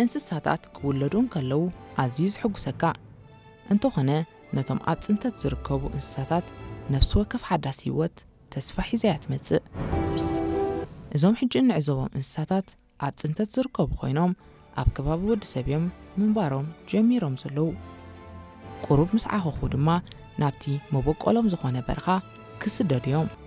እንስሳታት ክውለዱን ከለው ኣዝዩ ዝሕጉሰካ እንተኾነ ነቶም ኣብ ጽንተት ዝርከቡ እንስሳታት ነፍሲ ወከፍ ሓዳስ ህይወት ተስፋ ሒዛ ትመጽእ እዞም ሕጂ ንዕዘቦም እንስሳታት ኣብ ጽንተት ዝርከቡ ኮይኖም ኣብ ከባቢ ወዲ ሰብ እዮም ምንባሮም ጀሚሮም ዘለው ቁሩብ ምስ ዓኸኹ ድማ ናብቲ መበቆሎም ዝኾነ በረኻ ክስደዱ እዮም